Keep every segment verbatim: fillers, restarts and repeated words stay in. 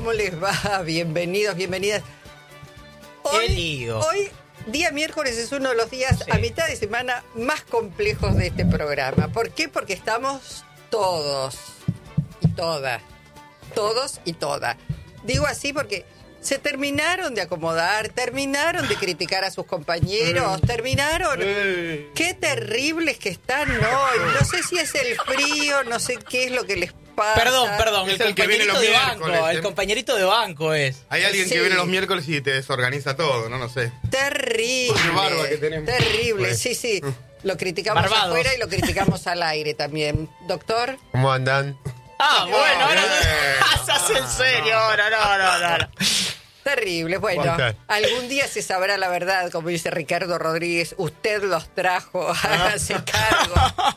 ¿Cómo les va? Bienvenidos, bienvenidas. Hoy, hoy, día miércoles, es uno de los días sí. a mitad de semana más complejos de este programa. ¿Por qué? Porque estamos todos y todas. Todos y todas. Digo así porque se terminaron de acomodar, terminaron de criticar a sus compañeros, terminaron... Qué terribles que están hoy. No sé si es el frío, no sé qué es lo que les pasa. Perdón, perdón, es el, el que viene los de miércoles, banco, ¿eh? el compañerito de banco es. Hay alguien Sí. que viene los miércoles y te desorganiza todo, no, no sé. Terrible. Qué barba que tenemos. Terrible, Pues. sí, sí. Lo criticamos Barbados. afuera y lo criticamos al aire también. Doctor. ¿Cómo andan? Ah, bueno, ahora bien. se hace en serio ahora, no, no, no. no. Terrible. Bueno, Bastante. algún día se sabrá la verdad, como dice Ricardo Rodríguez. Usted los trajo, hágase cargo.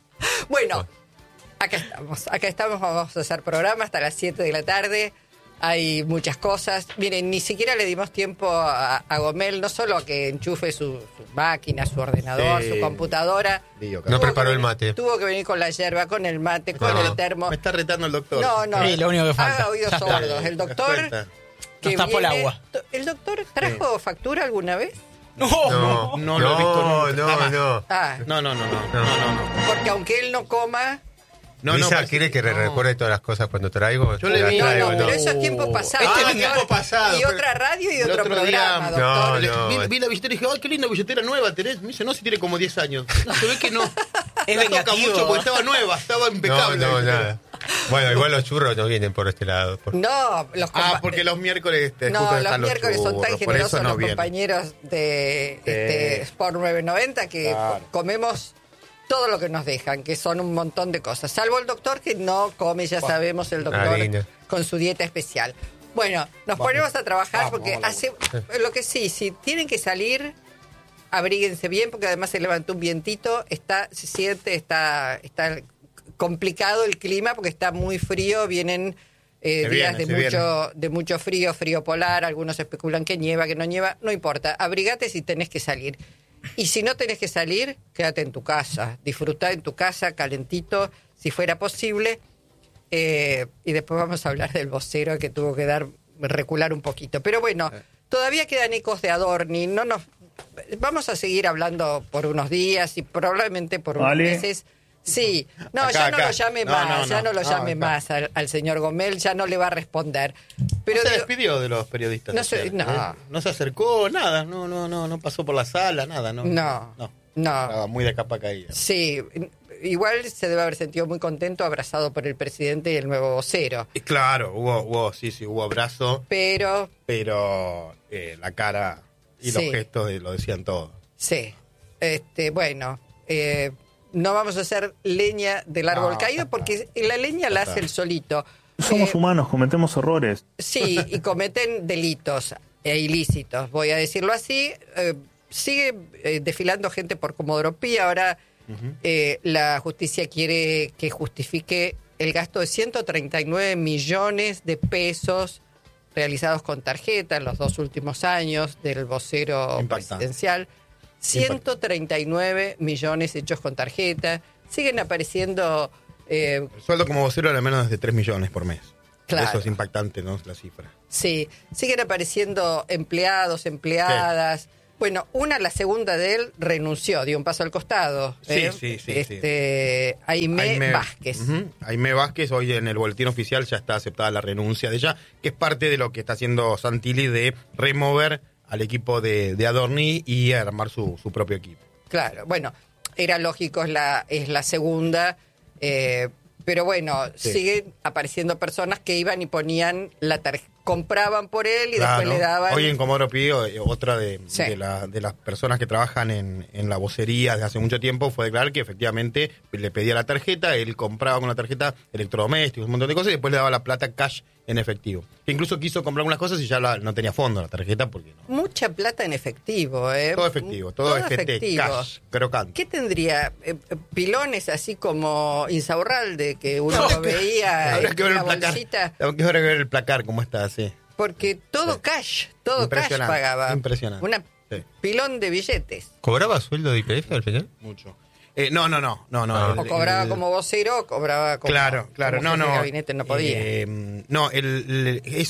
Bueno, acá estamos. Acá estamos, vamos a hacer programa hasta las siete de la tarde. Hay muchas cosas. Miren, ni siquiera le dimos tiempo a, a Gomel, no solo a que enchufe su, su máquina, su ordenador, Sí. su computadora. Lío, No cabrón. preparó que el venir- mate. Tuvo que venir con la yerba, con el mate, con No. el termo. Me está retando el doctor. No, no. Sí, lo único que falta. Haga oídos Ya está. sordos. El doctor... Cuenta. que Nos tapó el viene- agua. ¿El doctor trajo factura alguna vez? No, No, no lo he visto nunca, no, jamás. no. Ah, No, no, no, no, no, no, no. porque aunque él no coma... No, no, Luisa, parece- ¿quiere que le no. recuerde todas las cosas cuando traigo? Yo le Las vi- No, traigo, no, no. pero eso es tiempo pasado. Este Ah, es tiempo y- pasado, Y pero- otra radio y el otro, otro programa, día- doctor. No, vi, no. vi la billetera y dije, ¡ay, qué linda billetera nueva tenés! Me dice, no, si tiene como diez años. No, se ve que no. Es La toca vengativo. mucho porque estaba nueva, estaba No, impecable. no, la billetera. nada. Bueno, igual los churros no vienen por este lado. por- No, los Ah, compa- porque los miércoles este, No, justo los están miércoles son tan churros, por generosos eso no los vienen. compañeros de Sí. este, Sport nueve noventa que Claro. comemos todo lo que nos dejan, que son un montón de cosas. Salvo el doctor que no come, ya sabemos, el doctor Ah, lindo. con su dieta especial. Bueno, nos Vamos. ponemos a trabajar Vamos, porque vamos, hace lo que sí, si tienen que salir, abríguense bien porque además se levantó un vientito, está, se siente, está, está complicado el clima porque está muy frío, vienen eh, Se días viene, de se mucho, de mucho frío, frío polar, algunos especulan que nieva, que no nieva, no importa, abrigate si tenés que salir. Y si no tenés que salir, quédate en tu casa, disfrutá en tu casa, calentito, si fuera posible. Eh, y después vamos a hablar del vocero que tuvo que dar recular un poquito. Pero bueno, todavía quedan ecos de Adorni. No nos vamos a seguir hablando por unos días y probablemente por unos Vale. meses. Sí, no, Acá, ya no acá. lo llame No, más, no, ya no no. lo No, llame acá. más al, al señor Gomel, ya no le va a responder. Pero no se digo- despidió de los periodistas. No se- ayer, no. ¿eh? No se acercó, nada. No, no, no, no pasó por la sala, nada. No, No, no. no. Estaba muy de capa caída. Sí, igual se debe haber sentido muy contento abrazado por el presidente y el nuevo vocero. Y claro, hubo, hubo, sí, sí, hubo abrazo, Pero, pero eh, la cara y Sí. los gestos eh, lo decían todo. sí, este, bueno, eh, no vamos a hacer leña del árbol No, caído está porque la leña la está. hace el solito. Somos Eh, humanos, cometemos errores. Sí, y cometen delitos e ilícitos, voy a decirlo así. Eh, sigue eh, desfilando gente por Comodoro Pi. Ahora eh, la justicia quiere que justifique el gasto de ciento treinta y nueve millones de pesos realizados con tarjeta en los dos últimos años del vocero Impactante. presidencial. ciento treinta y nueve millones hechos con tarjeta. Siguen apareciendo... eh, El sueldo como vocero era menos de tres millones por mes. Claro. Eso es impactante, ¿no? La cifra. Sí, siguen apareciendo empleados, empleadas. Bueno, una, la segunda de él, renunció, dio un paso al costado. Sí, ¿eh? sí, sí, Este, Aimé Vázquez. Ujú. Aimé Vázquez, hoy en el boletín oficial ya está aceptada la renuncia de ella, que es parte de lo que está haciendo Santilli de remover al equipo de, de Adorni y armar su, su propio equipo. Claro, bueno, era lógico, es la, es la segunda, eh, pero bueno, Sí. siguen apareciendo personas que iban y ponían la tarjeta, compraban por él y Claro. después le daban... Hoy en Comodoro Pi, eh, otra de, Sí. de, la- de las personas que trabajan en, en la vocería desde hace mucho tiempo fue declarar que efectivamente le pedía la tarjeta, él compraba con la tarjeta electrodomésticos, un montón de cosas y después le daba la plata cash en efectivo. Que incluso quiso comprar unas cosas y ya la- no tenía fondo la tarjeta porque no. Mucha plata en efectivo, ¿eh? Todo efectivo, todo, F T, efectivo. cash, crocante. ¿Qué tendría? Eh, eh, pilones así como Insaurralde, que uno lo veía Habrá en que ver una el placar. bolsita, Habrá que ver el placar cómo está así. porque todo Sí. cash, todo cash Impresionante, pagaba. impresionante. Una Sí. pilón de billetes. ¿Cobraba sueldo de I P F al final? Mucho. Eh, no, no, no, no, no. Ah. el- O cobraba el- como vocero, o cobraba como... Claro, claro, como no, jefe no. de gabinete, no podía. Eh, no, el, el- eso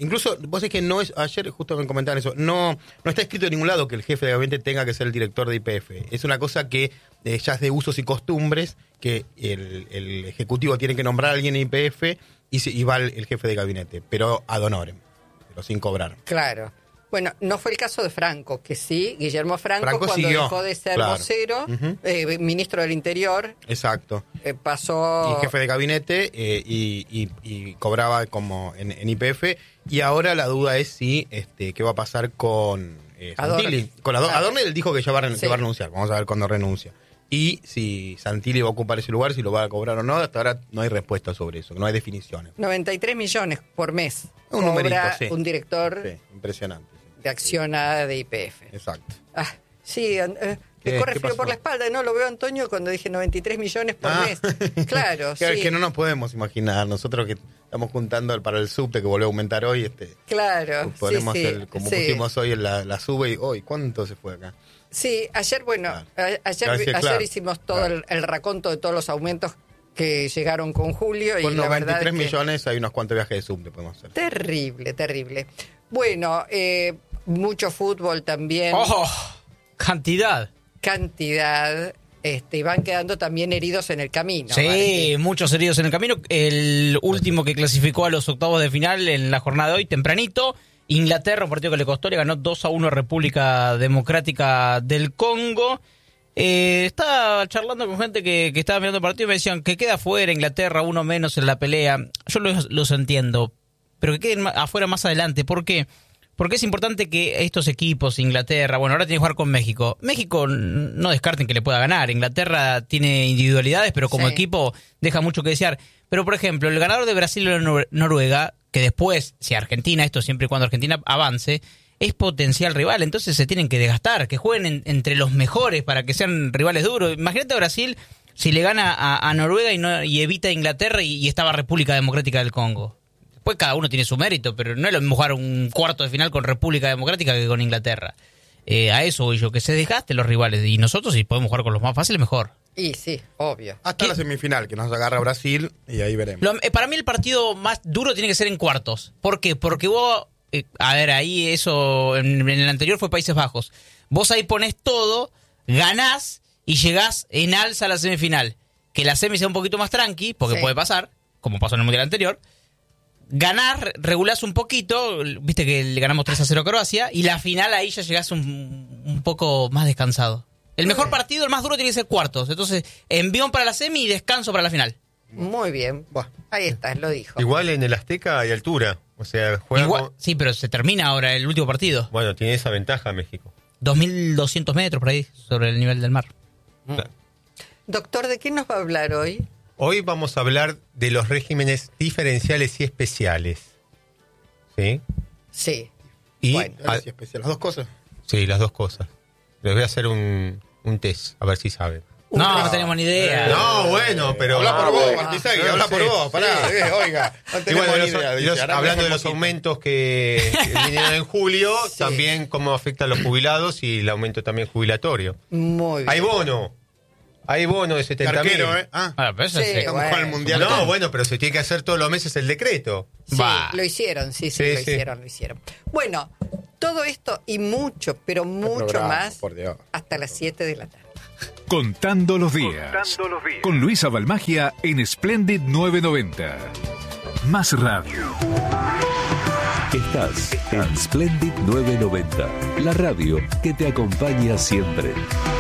Incluso, vos sabés que no es, ayer justo me comentaban eso, no, no está escrito en ningún lado que el jefe de gabinete tenga que ser el director de Y P F. Es una cosa que eh, ya es de usos y costumbres, que el, el ejecutivo tiene que nombrar a alguien en Y P F y, se, y va el, el jefe de gabinete, pero ad honorem, pero sin cobrar. Claro. Bueno, no fue el caso de Franco, que sí, Guillermo Franco, Franco cuando siguió, dejó de ser claro. vocero, Uh-huh. eh, ministro del Interior, Exacto. eh, pasó... Y jefe de gabinete eh, y, y, y cobraba como en, en Y P F. Y ahora la duda es si este qué va a pasar con eh, Santilli. Adorni. Con Adorni. Claro. Adorni él dijo que ya va a, ren- Sí. que va a renunciar. Vamos a ver cuándo renuncia. Y si Santilli va a ocupar ese lugar, si lo va a cobrar o no, hasta ahora no hay respuesta sobre eso, no hay definiciones. noventa y tres millones por mes Un numerito, cobra sí. un director Sí, impresionante. de accionada de Y P F. Exacto. Ah, sí, eh, me ¿Qué? corre ¿Qué frío pasó? por la espalda, no lo veo Antonio cuando dije noventa y tres millones por Ah. mes. Claro, que, sí. que no nos podemos imaginar. Nosotros que estamos juntando para el subte que volvió a aumentar hoy, este Claro, ponemos sí, sí, el, como sí. pusimos hoy en la, la sube y hoy, ¿cuánto se fue acá? Sí, ayer, bueno, Claro. a- ayer, Claro, sí, ayer claro. hicimos todo Claro. el, el raconto de todos los aumentos que llegaron con Julio y Con la verdad noventa y tres es que millones hay unos cuantos viajes de subte podemos hacer. terrible, terrible. Bueno, eh, mucho fútbol también, ¡Oh! Cantidad. cantidad, este, y van quedando también heridos en el camino. Sí, ¿vale? muchos heridos en el camino. El último que clasificó a los octavos de final en la jornada de hoy, tempranito. Inglaterra, un partido que le costó, le ganó dos a uno a República Democrática del Congo. Eh, estaba charlando con gente que, que estaba mirando el partido y me decían que queda afuera Inglaterra, uno menos en la pelea. Yo los, los entiendo, pero que queden ma- afuera más adelante. ¿Por qué? Porque es importante que estos equipos, Inglaterra, bueno, ahora tiene que jugar con México. México n- no descarten que le pueda ganar. Inglaterra tiene individualidades, pero como Sí. equipo deja mucho que desear. Pero, por ejemplo, el ganador de Brasil o Nor- Noruega, que después, si Argentina, esto siempre y cuando Argentina avance, es potencial rival. Entonces se tienen que desgastar, que jueguen en- entre los mejores para que sean rivales duros. Imagínate a Brasil si le gana a, a Noruega y, no, y evita a Inglaterra y, y estaba República Democrática del Congo. Después cada uno tiene su mérito, pero no es lo mismo jugar un cuarto de final con República Democrática que con Inglaterra. Eh, a eso voy yo, que se desgasten los rivales. Y nosotros, si podemos jugar con los más fáciles, mejor. Y sí, obvio. Hasta ¿Qué? la semifinal, que nos agarra Brasil, y ahí veremos. Lo- eh, para mí el partido más duro tiene que ser en cuartos. ¿Por qué? Porque vos, eh, a ver, ahí eso, en, en el anterior fue Países Bajos. Vos ahí ponés todo, ganás y llegás en alza a la semifinal. Que la semi sea un poquito más tranqui, porque Sí. puede pasar, como pasó en el Mundial anterior. Ganás, re- regulás un poquito, viste que le ganamos tres a cero a Croacia, y la final ahí ya llegás un, un poco más descansado. El mejor partido, el más duro, tiene que ser cuartos. Entonces, envión para la semi y descanso para la final. Muy bien. Buah. Ahí está, lo dijo. Igual en el Azteca hay altura. O sea, juega Igual- con- sí, pero se termina ahora el último partido. Bueno, tiene esa ventaja México. dos mil doscientos metros por ahí, sobre el nivel del mar. Claro. Doctor, ¿de qué nos va a hablar hoy? Hoy vamos a hablar de los regímenes diferenciales y especiales. ¿Sí? Sí. Y Bueno. Ahora ah, sí, especial, las dos cosas. sí, las dos cosas. Les voy a hacer un, un test, a ver si saben. No, no tenemos ni idea. No, bueno, pero... Habla por Ah, vos, bueno. Martizagui, No habla sé, por vos, pará, sí. eh, oiga. No Y tenemos bueno, ni los- idea, y dice, los- ahora hablando de hablamos los poquito. aumentos que, que vinieron en julio, Sí. también cómo afecta a los jubilados y el aumento también jubilatorio. Muy bien. Hay bono, hay bono de setenta mil. Arquero, ¿eh? Ah, Ah, pero eso Sí, es- estamos bueno. con el mundial. No, bueno, pero se tiene que hacer todos los meses el decreto. Sí, Va. lo hicieron, sí, sí, Sí, lo sí. hicieron, lo hicieron. Bueno, todo esto y mucho, pero mucho programa, más, por Dios. hasta las siete de la tarde. Contando los días. Con Luisa Balmagia en Splendid novecientos noventa. Más radio. Estás en Splendid novecientos noventa, la radio que te acompaña siempre.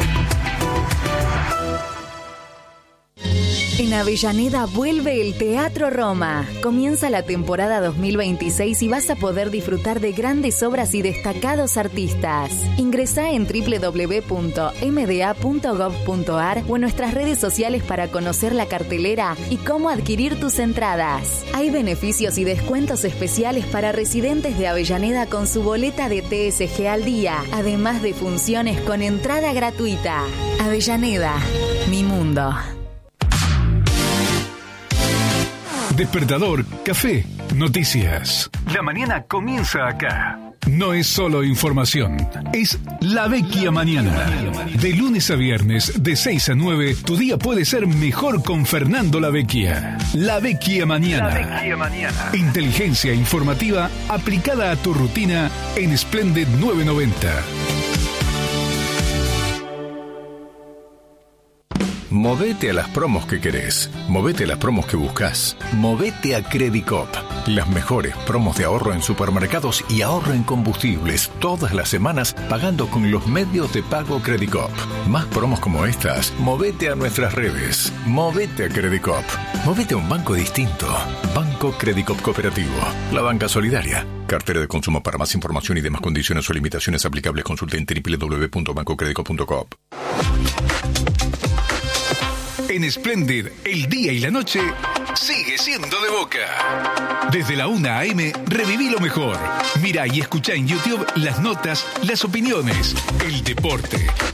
En Avellaneda vuelve el Teatro Roma. Comienza la temporada dos mil veintiséis y vas a poder disfrutar de grandes obras y destacados artistas. Ingresá en doble u doble u doble u punto m d a punto gov punto a r o en nuestras redes sociales para conocer la cartelera y cómo adquirir tus entradas. Hay beneficios y descuentos especiales para residentes de Avellaneda con su boleta de T S G al día, además de funciones con entrada gratuita. Avellaneda, mi mundo. Despertador, café, noticias. La mañana comienza acá. No es solo información, es La Vecchia Mañana. De lunes a viernes, de seis a nueve, tu día puede ser mejor con Fernando La Vecchia. La Vecchia Mañana. La Vecchia Mañana. Inteligencia informativa aplicada a tu rutina en Splendid novecientos noventa. Movete a las promos que querés. Movete a las promos que buscas. Movete a Credicop. Las mejores promos de ahorro en supermercados y ahorro en combustibles todas las semanas pagando con los medios de pago Credicop. Más promos como estas, movete a nuestras redes. Movete a Credicop. Movete a un banco distinto. Banco Credicop Cooperativo. La banca solidaria. Cartera de consumo. Para más información y demás condiciones o limitaciones aplicables, consulte en doble u doble u doble u punto banco credicop punto com. En Splendid, el día y la noche sigue siendo de Boca. Desde la una a eme, reviví lo mejor. Mira y escucha en YouTube las notas, las opiniones, el deporte,